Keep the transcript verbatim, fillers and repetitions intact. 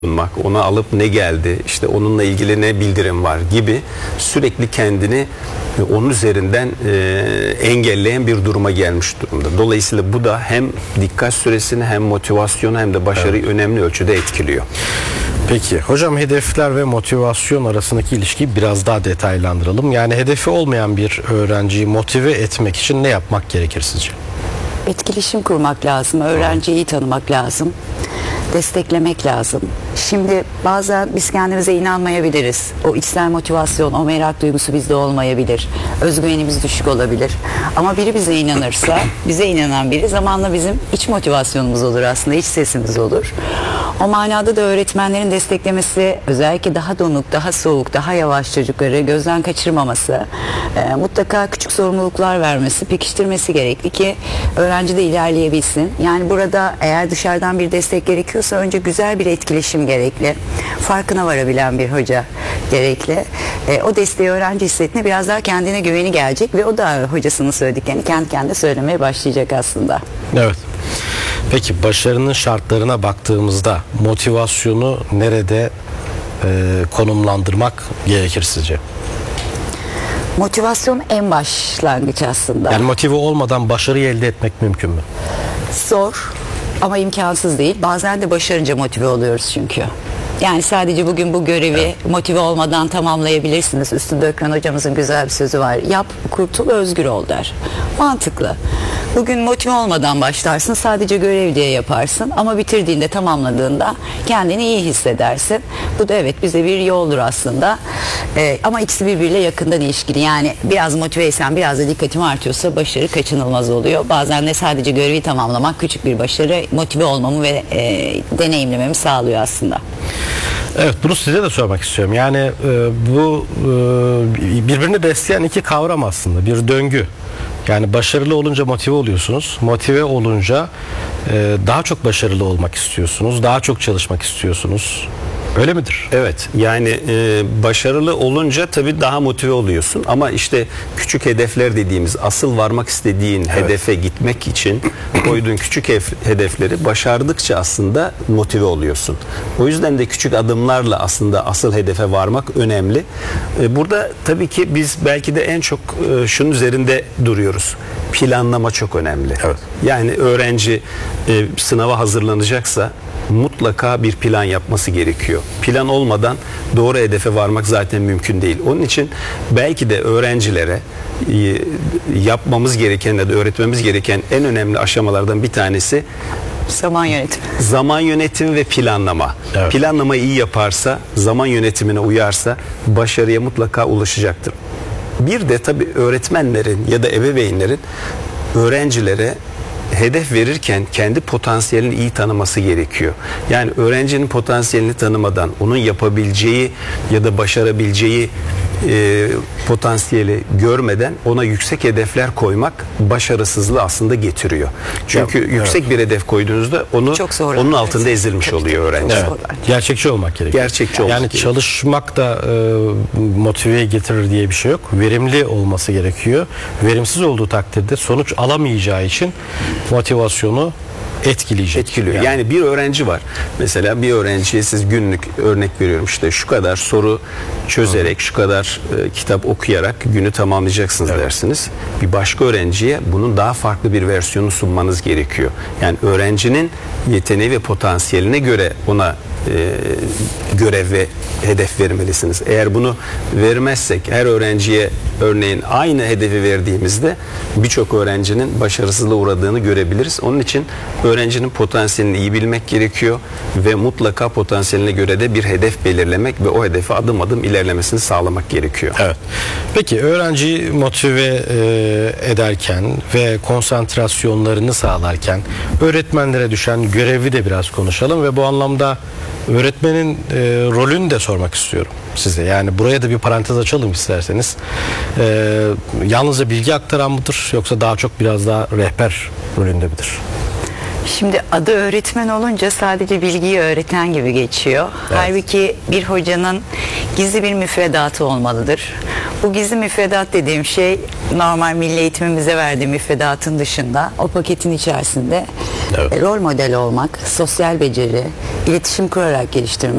ona alıp ne geldi, işte onunla ilgili ne bildirim var gibi sürekli kendini onun üzerinden e, engelleyen bir duruma gelmiş durumda. Dolayısıyla bu da hem dikkat süresini hem motivasyonu hem de başarıyı evet. önemli ölçüde etkiliyor. Peki hocam, hedefler ve motivasyon arasındaki ilişkiyi biraz daha detaylandıralım. Yani hedefi olmayan bir öğrenciyi motive etmek için ne yapmak gerekir sizce? Etkileşim kurmak lazım, öğrenciyi iyi tanımak lazım, desteklemek lazım. Şimdi bazen biz kendimize inanmayabiliriz. O içsel motivasyon, o merak duygusu bizde olmayabilir. Özgüvenimiz düşük olabilir. Ama biri bize inanırsa, bize inanan biri zamanla bizim iç motivasyonumuz olur aslında, iç sesimiz olur. O manada da öğretmenlerin desteklemesi, özellikle daha donuk, daha soğuk, daha yavaş çocukları gözden kaçırmaması, e, mutlaka küçük sorumluluklar vermesi, pekiştirmesi gerekli ki öğrenci de ilerleyebilsin. Yani burada eğer dışarıdan bir destek gerekiyorsa önce güzel bir etkileşim gerekli. Farkına varabilen bir hoca gerekli. E, o desteği öğrenci hissettiğinde biraz daha kendine güveni gelecek ve o da hocasının söylediklerini kendi kendine söylemeye başlayacak aslında. Evet. Peki başarının şartlarına baktığımızda motivasyonu nerede e, konumlandırmak gerekir sizce? Motivasyon en başlangıç aslında. Yani motive olmadan başarıyı elde etmek mümkün mü? Zor ama imkansız değil. Bazen de başarınca motive oluyoruz çünkü. Yani sadece bugün bu görevi evet. motive olmadan tamamlayabilirsiniz. Üstünde Ökran hocamızın güzel bir sözü var. Yap, kurtul, özgür ol der. Mantıklı. Bugün motive olmadan başlarsın, sadece görev diye yaparsın ama bitirdiğinde, tamamladığında kendini iyi hissedersin. Bu da evet bize bir yoldur aslında. Ee, ama ikisi birbiriyle yakından ilişkili. Yani biraz motiveysen, biraz da dikkatim artıyorsa başarı kaçınılmaz oluyor. Bazen de sadece görevi tamamlamak küçük bir başarı, motive olmamı ve e, deneyimlememi sağlıyor aslında. Evet, bunu size de sormak istiyorum. Yani e, bu e, birbirini besleyen iki kavram aslında. Bir döngü. Yani başarılı olunca motive oluyorsunuz. Motive olunca e, daha çok başarılı olmak istiyorsunuz. Daha çok çalışmak istiyorsunuz. Öyle midir? Evet. Yani e, başarılı olunca tabii daha motive oluyorsun. Ama işte küçük hedefler dediğimiz, asıl varmak istediğin evet. hedefe gitmek için koyduğun küçük hedefleri başardıkça aslında motive oluyorsun. O yüzden de küçük adımlarla aslında asıl hedefe varmak önemli. E, burada tabii ki biz belki de en çok e, şunun üzerinde duruyoruz. Planlama çok önemli. Evet. Yani öğrenci e, sınava hazırlanacaksa mutlaka bir plan yapması gerekiyor. Plan olmadan doğru hedefe varmak zaten mümkün değil. Onun için belki de öğrencilere yapmamız gereken ya da öğretmemiz gereken en önemli aşamalardan bir tanesi zaman yönetimi. Zaman yönetimi ve planlama. Evet. Planlamayı iyi yaparsa, zaman yönetimine uyarsa başarıya mutlaka ulaşacaktır. Bir de tabii öğretmenlerin ya da ebeveynlerin öğrencilere hedef verirken kendi potansiyelini iyi tanıması gerekiyor. Yani öğrencinin potansiyelini tanımadan, onun yapabileceği ya da başarabileceği e, potansiyeli görmeden ona yüksek hedefler koymak başarısızlığı aslında getiriyor. Çünkü ya, yüksek evet. bir hedef koyduğunuzda onu onun altında ezilmiş tabii, oluyor öğrenci. Evet. Gerçekçi olmak gerekiyor. Gerçekçi olmak yani gerekiyor. Çalışmak da e, motiveye getirir diye bir şey yok. Verimli olması gerekiyor. Verimsiz olduğu takdirde sonuç alamayacağı için motivasyonu etkileyecek. Etkiliyor. Yani. yani bir öğrenci var. Mesela bir öğrenciye siz günlük örnek veriyorum, işte şu kadar soru çözerek, Hı. şu kadar e, kitap okuyarak günü tamamlayacaksınız evet. dersiniz. Bir başka öğrenciye bunun daha farklı bir versiyonu sunmanız gerekiyor. Yani öğrencinin yeteneği ve potansiyeline göre ona e, görev ve hedef vermelisiniz. Eğer bunu vermezsek, her öğrenciye örneğin aynı hedefi verdiğimizde birçok öğrencinin başarısızlığa uğradığını görebiliriz. Onun için öğrencinin potansiyelini iyi bilmek gerekiyor ve mutlaka potansiyeline göre de bir hedef belirlemek ve o hedefe adım adım ilerlemesini sağlamak gerekiyor. Evet. Peki öğrenciyi motive e, ederken ve konsantrasyonlarını sağlarken öğretmenlere düşen görevi de biraz konuşalım ve bu anlamda öğretmenin e, rolünü de sormak istiyorum size. Yani buraya da bir parantez açalım isterseniz. E, yalnızca bilgi aktaran mıdır yoksa daha çok biraz daha rehber rolünde midir? Şimdi adı öğretmen olunca sadece bilgiyi öğreten gibi geçiyor. Evet. Halbuki bir hocanın gizli bir müfredatı olmalıdır. Bu gizli müfredat dediğim şey normal milli eğitimimize verdiği müfredatın dışında o paketin içerisinde Evet. rol model olmak, sosyal beceri, iletişim kurarak geliştirmek,